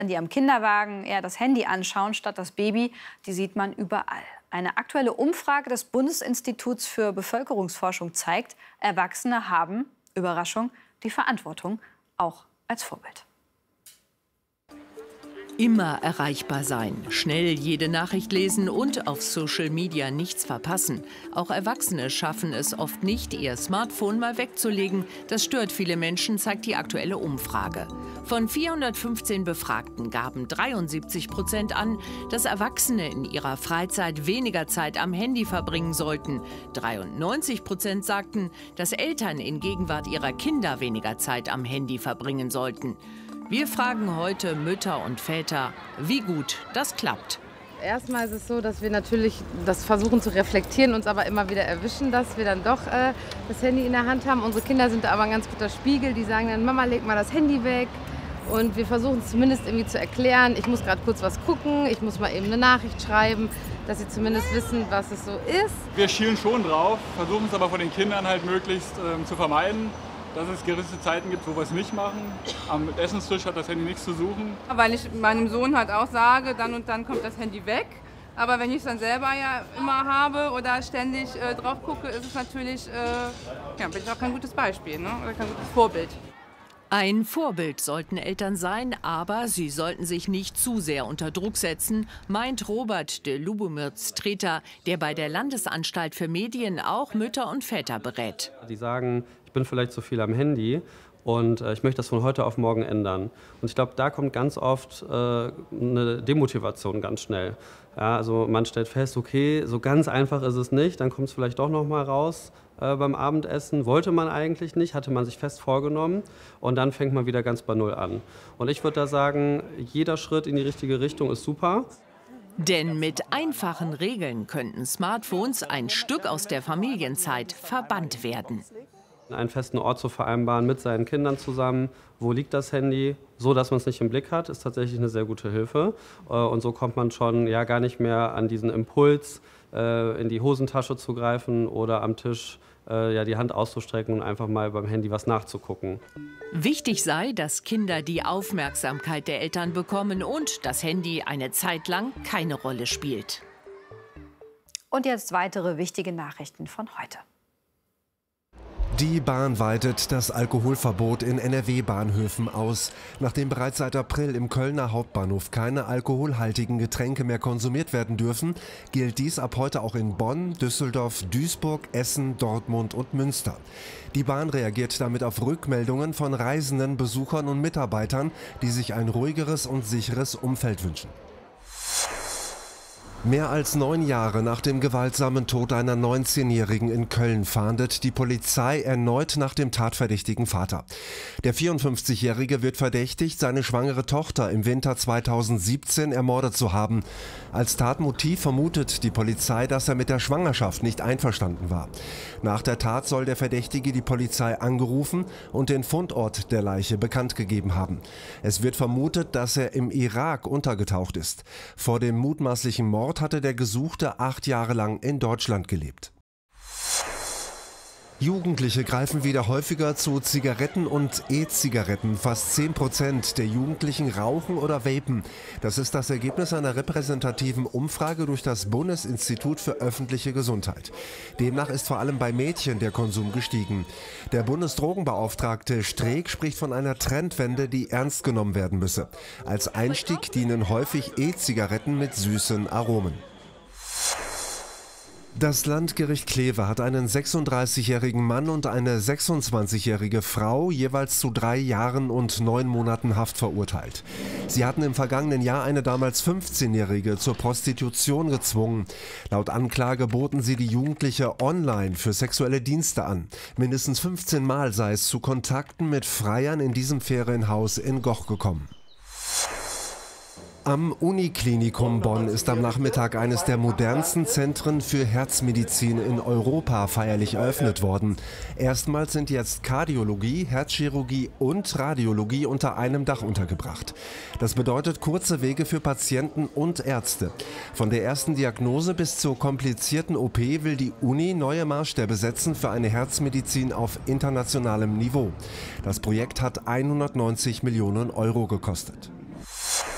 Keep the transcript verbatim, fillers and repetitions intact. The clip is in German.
die am Kinderwagen eher das Handy anschauen statt das Baby, die sieht man überall. Eine aktuelle Umfrage des Bundesinstituts für Bevölkerungsforschung zeigt, Erwachsene haben, Überraschung, die Verantwortung auch als Vorbild. Immer erreichbar sein, schnell jede Nachricht lesen und auf Social Media nichts verpassen. Auch Erwachsene schaffen es oft nicht, ihr Smartphone mal wegzulegen. Das stört viele Menschen, zeigt die aktuelle Umfrage. Von vierhundertfünfzehn Befragten gaben dreiundsiebzig Prozent an, dass Erwachsene in ihrer Freizeit weniger Zeit am Handy verbringen sollten. dreiundneunzig Prozent sagten, dass Eltern in Gegenwart ihrer Kinder weniger Zeit am Handy verbringen sollten. Wir fragen heute Mütter und Väter, wie gut das klappt. Erstmal ist es so, dass wir natürlich das versuchen zu reflektieren, uns aber immer wieder erwischen, dass wir dann doch äh, das Handy in der Hand haben. Unsere Kinder sind da aber ein ganz guter Spiegel. Die sagen dann, Mama, leg mal das Handy weg. Und wir versuchen es zumindest irgendwie zu erklären. Ich muss gerade kurz was gucken, ich muss mal eben eine Nachricht schreiben, dass sie zumindest wissen, was es so ist. Wir schielen schon drauf, versuchen es aber von den Kindern halt möglichst ähm, zu vermeiden. Dass es gewisse Zeiten gibt, wo wir es nicht machen. Am Essenstisch hat das Handy nichts zu suchen. Weil ich meinem Sohn halt auch sage, dann und dann kommt das Handy weg. Aber wenn ich es dann selber ja immer habe oder ständig äh, drauf gucke, ist es natürlich, äh, ja, bin ich auch kein gutes Beispiel, ne? Oder kein gutes Vorbild. Ein Vorbild sollten Eltern sein, aber sie sollten sich nicht zu sehr unter Druck setzen, meint Robert de Lubomirz-Treter, der bei der Landesanstalt für Medien auch Mütter und Väter berät. Die sagen, ich bin vielleicht zu viel am Handy und äh, ich möchte das von heute auf morgen ändern. Und ich glaube, da kommt ganz oft äh, eine Demotivation ganz schnell. Ja, also man stellt fest, okay, so ganz einfach ist es nicht, dann kommt es vielleicht doch noch mal raus äh, beim Abendessen. Wollte man eigentlich nicht, hatte man sich fest vorgenommen und dann fängt man wieder ganz bei Null an. Und ich würde da sagen, jeder Schritt in die richtige Richtung ist super. Denn mit einfachen Regeln könnten Smartphones ein Stück aus der Familienzeit verbannt werden. Einen festen Ort zu vereinbaren mit seinen Kindern zusammen, wo liegt das Handy, so dass man es nicht im Blick hat, ist tatsächlich eine sehr gute Hilfe. Und so kommt man schon ja gar nicht mehr an diesen Impuls, in die Hosentasche zu greifen oder am Tisch ja, die Hand auszustrecken und einfach mal beim Handy was nachzugucken. Wichtig sei, dass Kinder die Aufmerksamkeit der Eltern bekommen und das Handy eine Zeit lang keine Rolle spielt. Und jetzt weitere wichtige Nachrichten von heute. Die Bahn weitet das Alkoholverbot in N R W-Bahnhöfen aus. Nachdem bereits seit April im Kölner Hauptbahnhof keine alkoholhaltigen Getränke mehr konsumiert werden dürfen, gilt dies ab heute auch in Bonn, Düsseldorf, Duisburg, Essen, Dortmund und Münster. Die Bahn reagiert damit auf Rückmeldungen von Reisenden, Besuchern und Mitarbeitern, die sich ein ruhigeres und sicheres Umfeld wünschen. Mehr als neun Jahre nach dem gewaltsamen Tod einer neunzehnjährigen in Köln fahndet die Polizei erneut nach dem tatverdächtigen Vater. Der vierundfünfzigjährige wird verdächtigt, seine schwangere Tochter im Winter zweitausendsiebzehn ermordet zu haben. Als Tatmotiv vermutet die Polizei, dass er mit der Schwangerschaft nicht einverstanden war. Nach der Tat soll der Verdächtige die Polizei angerufen und den Fundort der Leiche bekannt gegeben haben. Es wird vermutet, dass er im Irak untergetaucht ist. Vor dem mutmaßlichen Mord hatte der Gesuchte acht Jahre lang in Deutschland gelebt. Jugendliche greifen wieder häufiger zu Zigaretten und E-Zigaretten. Fast zehn Prozent der Jugendlichen rauchen oder vapen. Das ist das Ergebnis einer repräsentativen Umfrage durch das Bundesinstitut für öffentliche Gesundheit. Demnach ist vor allem bei Mädchen der Konsum gestiegen. Der Bundesdrogenbeauftragte Streeck spricht von einer Trendwende, die ernst genommen werden müsse. Als Einstieg dienen häufig E-Zigaretten mit süßen Aromen. Das Landgericht Kleve hat einen sechsunddreißigjährigen Mann und eine sechsundzwanzigjährige Frau jeweils zu drei Jahren und neun Monaten Haft verurteilt. Sie hatten im vergangenen Jahr eine damals fünfzehnjährige zur Prostitution gezwungen. Laut Anklage boten sie die Jugendliche online für sexuelle Dienste an. Mindestens fünfzehn Mal sei es zu Kontakten mit Freiern in diesem Ferienhaus in Goch gekommen. Am Uniklinikum Bonn ist am Nachmittag eines der modernsten Zentren für Herzmedizin in Europa feierlich eröffnet worden. Erstmals sind jetzt Kardiologie, Herzchirurgie und Radiologie unter einem Dach untergebracht. Das bedeutet kurze Wege für Patienten und Ärzte. Von der ersten Diagnose bis zur komplizierten O P will die Uni neue Maßstäbe setzen für eine Herzmedizin auf internationalem Niveau. Das Projekt hat hundertneunzig Millionen Euro gekostet.